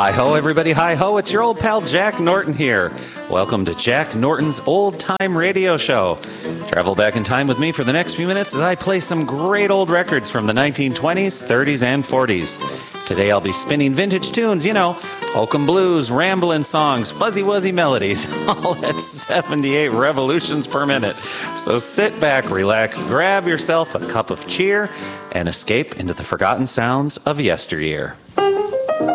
Hi-ho, everybody. Hi-ho. It's your old pal Jack Norton here. Welcome to Jack Norton's Old Time Radio Show. Travel back in time with me for the next few minutes as I play some great old records from the 1920s, 30s, and 40s. Today I'll be spinning vintage tunes, Oakham blues, ramblin' songs, fuzzy wuzzy melodies, all at 78 revolutions per minute. So sit back, relax, grab yourself a cup of cheer, and escape into the forgotten sounds of yesteryear.